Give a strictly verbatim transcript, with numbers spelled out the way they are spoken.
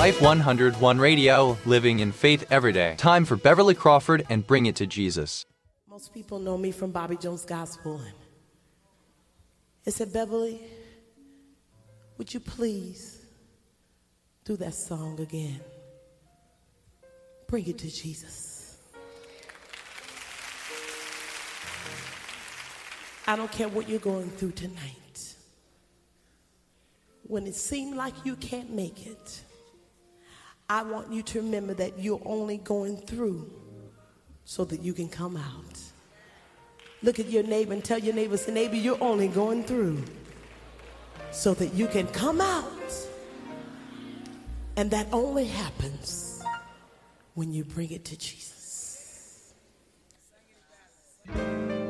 Life one oh one Radio, living in faith every day. Time for Beverly Crawford and Bring It to Jesus. Most people know me from Bobby Jones Gospel. And it said, Beverly, would you please do that song again? Bring it to Jesus. I don't care what you're going through tonight. When it seems like you can't make it, I want you to remember that you're only going through so that you can come out. Look at your neighbor and tell your neighbor, say, neighbor, you're only going through so that you can come out. And that only happens when you bring it to Jesus.